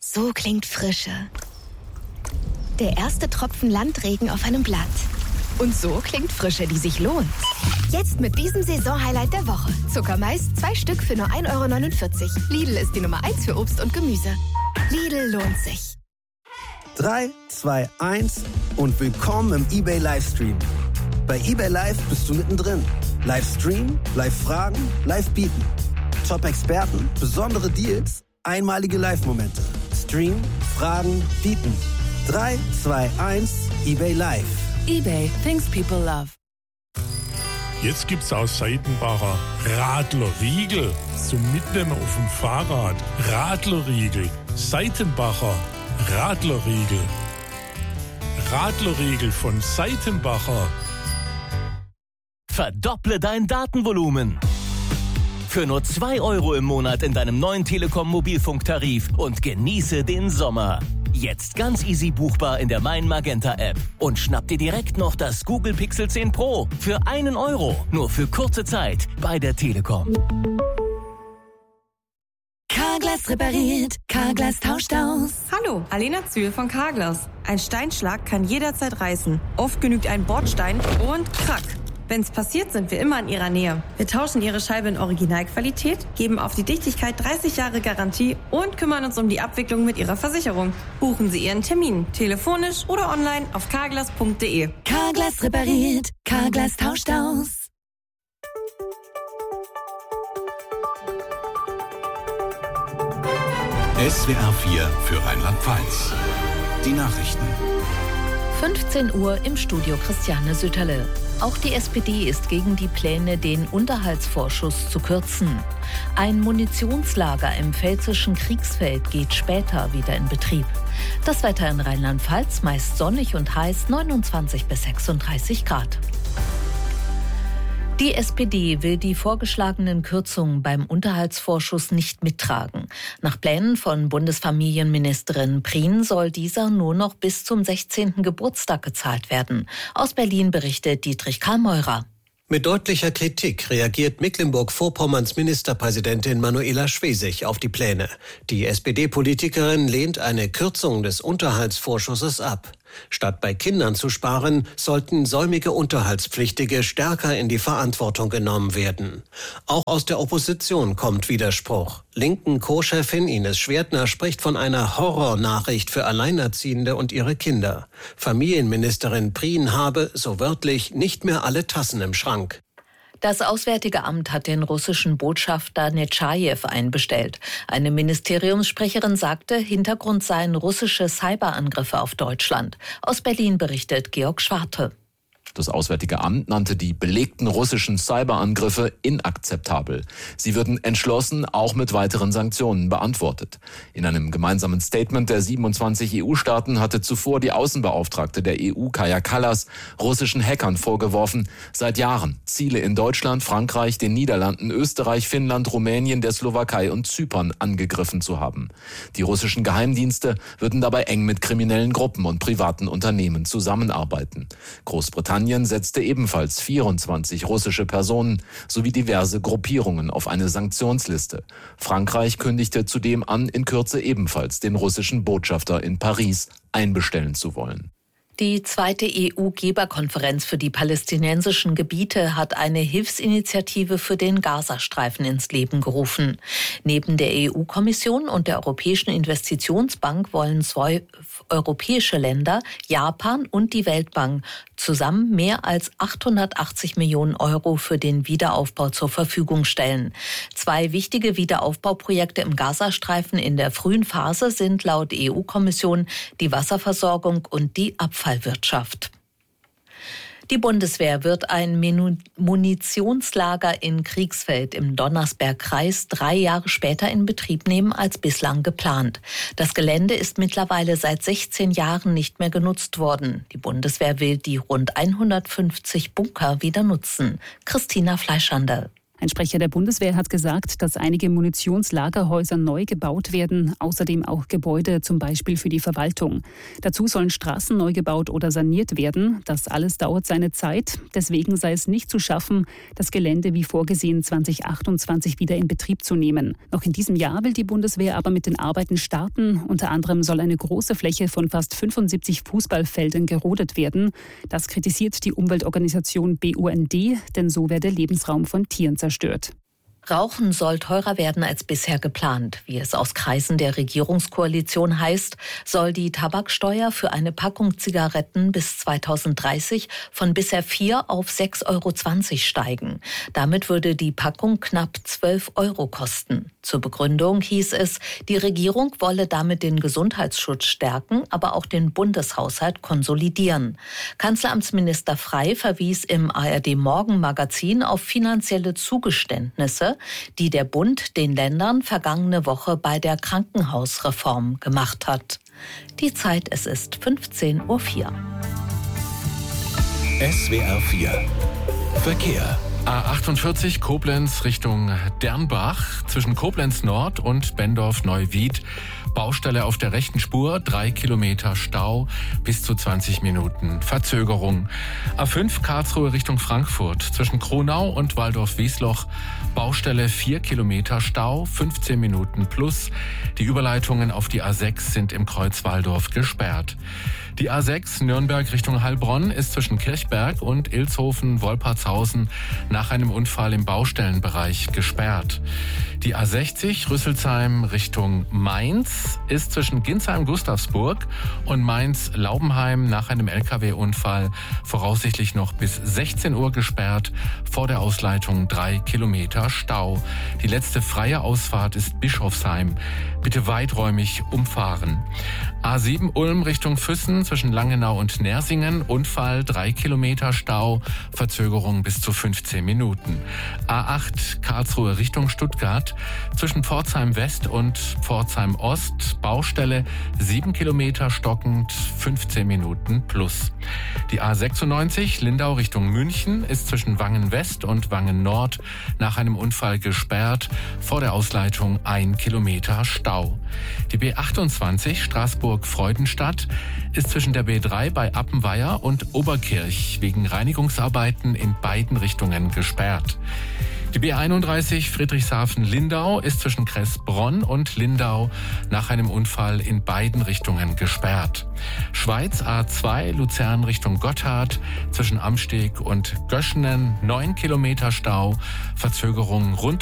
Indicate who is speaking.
Speaker 1: So klingt Frische. Der erste Tropfen Landregen auf einem Blatt. Und so klingt Frische, die sich lohnt. Jetzt mit diesem Saisonhighlight der Woche. Zuckermais, 2 Stück für nur 1,49 €. Lidl ist die Nummer 1 für Obst und Gemüse. Lidl lohnt sich.
Speaker 2: 3, 2, 1 und willkommen im eBay Livestream. Bei eBay Live bist du mittendrin. Livestream, Live-Fragen, Live-Bieten. Top-Experten, besondere Deals, einmalige Live-Momente. Stream, Fragen, Bieten. 3, 2, 1, eBay Live.
Speaker 3: eBay, things people love.
Speaker 4: Jetzt gibt's aus Seitenbacher Radlerriegel zum Mitnehmen auf dem Fahrrad. Radlerriegel, Seitenbacher Radlerriegel. Radlerriegel von Seitenbacher.
Speaker 5: Verdopple dein Datenvolumen. Für nur 2 € im Monat in deinem neuen Telekom-Mobilfunktarif und genieße den Sommer. Jetzt ganz easy buchbar in der Mein Magenta App. Und schnapp dir direkt noch das Google Pixel 10 Pro für 1 €. Nur für kurze Zeit bei der Telekom.
Speaker 3: Carglass repariert, Carglass tauscht aus.
Speaker 6: Hallo, Alena Zühl von Carglass. Ein Steinschlag kann jederzeit reißen. Oft genügt ein Bordstein und krack. Wenn's passiert, sind wir immer in Ihrer Nähe. Wir tauschen Ihre Scheibe in Originalqualität, geben auf die Dichtigkeit 30 Jahre Garantie und kümmern uns um die Abwicklung mit Ihrer Versicherung. Buchen Sie Ihren Termin, telefonisch oder online auf carglass.de.
Speaker 3: Carglass repariert, Carglass tauscht aus.
Speaker 7: SWR 4 für Rheinland-Pfalz. Die Nachrichten.
Speaker 8: 15 Uhr im Studio Christiane Sütterle. Auch die SPD ist gegen die Pläne, den Unterhaltsvorschuss zu kürzen. Ein Munitionslager im pfälzischen Kriegsfeld geht später wieder in Betrieb. Das Wetter in Rheinland-Pfalz meist sonnig und heiß, 29 bis 36 Grad. Die SPD will die vorgeschlagenen Kürzungen beim Unterhaltsvorschuss nicht mittragen. Nach Plänen von Bundesfamilienministerin Prien soll dieser nur noch bis zum 16. Geburtstag gezahlt werden. Aus Berlin berichtet Dietrich Karl-Meurer.
Speaker 9: Mit deutlicher Kritik reagiert Mecklenburg-Vorpommerns Ministerpräsidentin Manuela Schwesig auf die Pläne. Die SPD-Politikerin lehnt eine Kürzung des Unterhaltsvorschusses ab. Statt bei Kindern zu sparen, sollten säumige Unterhaltspflichtige stärker in die Verantwortung genommen werden. Auch aus der Opposition kommt Widerspruch. Linken Co-Chefin Ines Schwertner spricht von einer Horrornachricht für Alleinerziehende und ihre Kinder. Familienministerin Prien habe, so wörtlich, nicht mehr alle Tassen im Schrank.
Speaker 8: Das Auswärtige Amt hat den russischen Botschafter Netschajew einbestellt. Eine Ministeriumssprecherin sagte, Hintergrund seien russische Cyberangriffe auf Deutschland. Aus Berlin berichtet Georg Schwarte.
Speaker 10: Das Auswärtige Amt nannte die belegten russischen Cyberangriffe inakzeptabel. Sie würden entschlossen auch mit weiteren Sanktionen beantwortet. In einem gemeinsamen Statement der 27 EU-Staaten hatte zuvor die Außenbeauftragte der EU, Kaja Kallas, russischen Hackern vorgeworfen, seit Jahren Ziele in Deutschland, Frankreich, den Niederlanden, Österreich, Finnland, Rumänien, der Slowakei und Zypern angegriffen zu haben. Die russischen Geheimdienste würden dabei eng mit kriminellen Gruppen und privaten Unternehmen zusammenarbeiten. Großbritannien setzte ebenfalls 24 russische Personen sowie diverse Gruppierungen auf eine Sanktionsliste. Frankreich kündigte zudem an, in Kürze ebenfalls den russischen Botschafter in Paris einbestellen zu wollen.
Speaker 8: Die zweite EU-Geberkonferenz für die palästinensischen Gebiete hat eine Hilfsinitiative für den Gazastreifen ins Leben gerufen. Neben der EU-Kommission und der Europäischen Investitionsbank wollen 2 europäische Länder, Japan und die Weltbank, zusammen mehr als 880 Millionen € für den Wiederaufbau zur Verfügung stellen. 2 wichtige Wiederaufbauprojekte im Gazastreifen in der frühen Phase sind laut EU-Kommission die Wasserversorgung und die Abfallwirtschaft. Die Bundeswehr wird ein Munitionslager in Kriegsfeld im Donnersbergkreis 3 Jahre später in Betrieb nehmen als bislang geplant. Das Gelände ist mittlerweile seit 16 Jahren nicht mehr genutzt worden. Die Bundeswehr will die rund 150 Bunker wieder nutzen. Christina Fleischander.
Speaker 11: Ein Sprecher der Bundeswehr hat gesagt, dass einige Munitionslagerhäuser neu gebaut werden, außerdem auch Gebäude, zum Beispiel für die Verwaltung. Dazu sollen Straßen neu gebaut oder saniert werden. Das alles dauert seine Zeit. Deswegen sei es nicht zu schaffen, das Gelände wie vorgesehen 2028 wieder in Betrieb zu nehmen. Noch in diesem Jahr will die Bundeswehr aber mit den Arbeiten starten. Unter anderem soll eine große Fläche von fast 75 Fußballfeldern gerodet werden. Das kritisiert die Umweltorganisation BUND, denn so werde Lebensraum von Tieren zerstört.
Speaker 8: Rauchen soll teurer werden als bisher geplant. Wie es aus Kreisen der Regierungskoalition heißt, soll die Tabaksteuer für eine Packung Zigaretten bis 2030 von bisher 4 auf 6,20 € steigen. Damit würde die Packung knapp 12 € kosten. Zur Begründung hieß es, die Regierung wolle damit den Gesundheitsschutz stärken, aber auch den Bundeshaushalt konsolidieren. Kanzleramtsminister Frey verwies im ARD-Morgen-Magazin auf finanzielle Zugeständnisse, die der Bund den Ländern vergangene Woche bei der Krankenhausreform gemacht hat. Die Zeit, es ist 15:04 Uhr.
Speaker 7: SWR 4 Verkehr.
Speaker 12: A48 Koblenz Richtung Dernbach zwischen Koblenz Nord und Bendorf-Neuwied. Baustelle auf der rechten Spur, 3 Kilometer Stau, bis zu 20 Minuten Verzögerung. A5 Karlsruhe Richtung Frankfurt zwischen Kronau und Waldorf-Wiesloch. Baustelle 4 Kilometer Stau, 15 Minuten plus. Die Überleitungen auf die A6 sind im Kreuz Walldorf gesperrt. Die A6 Nürnberg Richtung Heilbronn ist zwischen Kirchberg und Ilshofen-Wolpertshausen nach einem Unfall im Baustellenbereich gesperrt. Die A60 Rüsselsheim Richtung Mainz ist zwischen Ginsheim-Gustavsburg und Mainz-Laubenheim nach einem LKW-Unfall voraussichtlich noch bis 16 Uhr gesperrt. Vor der Ausleitung 3 Kilometer Stau. Die letzte freie Ausfahrt ist Bischofsheim. Bitte weiträumig umfahren. A7 Ulm Richtung Füssen zwischen Langenau und Nersingen. Unfall, 3 Kilometer Stau. Verzögerung bis zu 15 Minuten. A8 Karlsruhe Richtung Stuttgart zwischen Pforzheim West und Pforzheim Ost. Baustelle 7 Kilometer stockend, 15 Minuten plus. Die A96 Lindau Richtung München ist zwischen Wangen West und Wangen Nord nach einem Unfall gesperrt. Vor der Ausleitung 1 Kilometer Stau. Die B28 Straßburg-Freudenstadt ist zwischen der B3 bei Appenweier und Oberkirch wegen Reinigungsarbeiten in beiden Richtungen gesperrt. Die B31 Friedrichshafen-Lindau ist zwischen Kressbronn und Lindau nach einem Unfall in beiden Richtungen gesperrt. Schweiz A2 Luzern Richtung Gotthard zwischen Amsteg und Göschenen 9 Kilometer Stau, Verzögerung rund